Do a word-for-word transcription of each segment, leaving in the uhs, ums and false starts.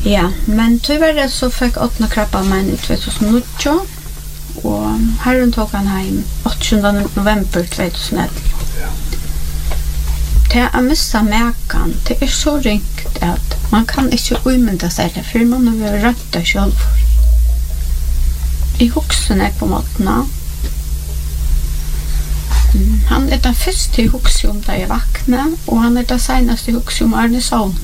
Ja, men tyvärr så fick åttna krabba mig i tjugohundranio och herren tog han hem åttonde november tjugohundraelva. Ja. Det är missa mäkan, det är så ringt att man kan inte umynda sig det, för man har rätta själv. I huxen är på måtna. Mm. Han är den första i huxen där jag vaknar, och han är den senaste i huxen Arne Saun.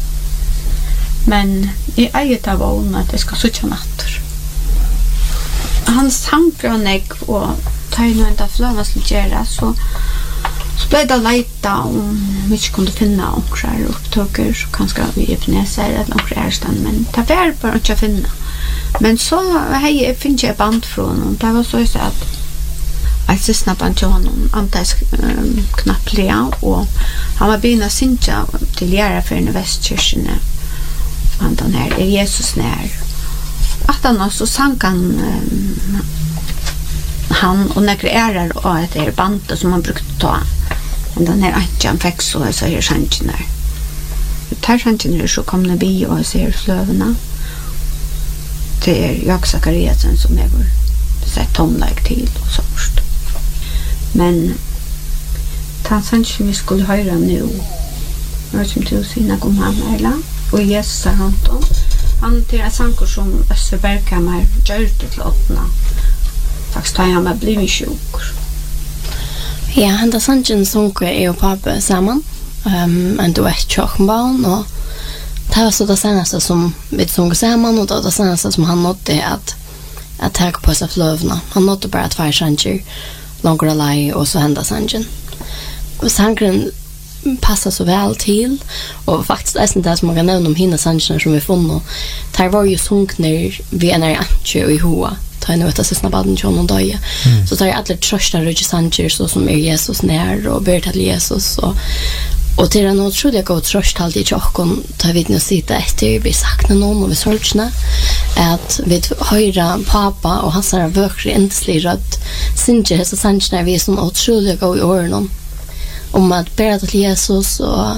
Men jag äger av vågna att det ska sitta natter. Han sankar och negg och tar ju nog inte flöna skulle göra, så så blev det lejta om vi inte kunde finna omkrar upptåker, så kanske vi Ebenezer eller omkrar ärstand, men det var bara inte att finna. Men så hej, finns jag band från honom. Det var så jag sa att jag sysna band till honom antas um, knappliga, och han var begynnat synja till lärarfärden i Västkyrkene. Han här är Jesus när. Att han också sank han um, han och några ärar och ett är bandet som han brukade ta. Och den här han fick så jag säger sanchen där. Tar sanchen är så kom det bi och ser flövarna. Det är jag Sakariasen som är sett tonlägg till och så först. Men tansanchen vi skulle höra nu. Jag vet inte hur sina kom han eller. Och Jesus har han då. Han till en sankor som Österbergkammar gör det till åttna. Faktiskt har han med blivit sjuk. Ja, han där sanchen sunker är ju pappa samman. Um, en duett tjockbarn, och det var så det senaste som vi såg samman, och det senaste som han nådde att att ta på sig flövna. Han nådde bara två sancher, långra laj, och så hända sanchen. Och sankren passar så väl till, och faktiskt är det där som man kan nämna om hinna sanchen som vi funnit. Det var ju sunkner vid en anke och i hoa. Ta nu att sista baden John och Daja. Så tar jag alla trösta röja sancher så som är Jesus när och ber till Jesus, och och till en otroligt god tröst alltid i tjockon tar vi nu sitta efter vi saknar någon och vi sorgsna att vi höra pappa och hans är verkligen äntligen rött sinje så sanns när vi är som otroligt god i öronen om att bära till Jesus, och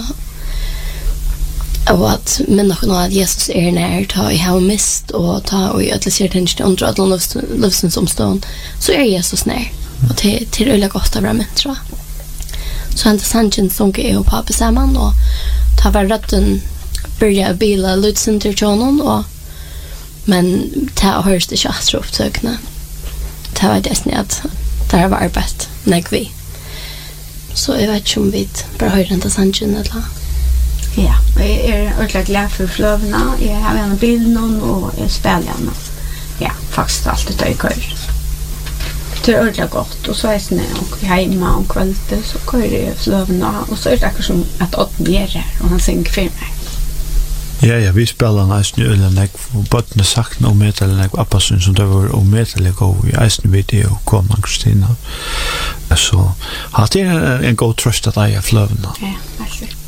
och att människorna att Jesus är när ta i har mist och ta och att se den under att livsens omstånd, så är Jesus när och till till öliga gott av ramen tror jag. Så han sanchen som är och pappa samman, och ta var rätten börja bila lutcenter chonon, och men ta hörs det chastruppsökna. Ta var det snärt. Där var arbetet när vi. Så jag vet inte om vi bara hör den sanchen eller. Ja, jag är ordentligt glad för flövna. Jag har en bild någon och jag spelar den. Ja, faktiskt allt det jag kör. Det är ordentligt gott, och så är det och hemma och kvällte så kör det flövna, och så är det akkurat som att åt mer här och han synger för mig. Ja, ja, vi spelar nästan ju eller nek och bottna sagt om med eller nek appasun som det var om med eller gå i nästan video kom Kristina. Så har det en god tröst att jag flövna. Ja, verkligen.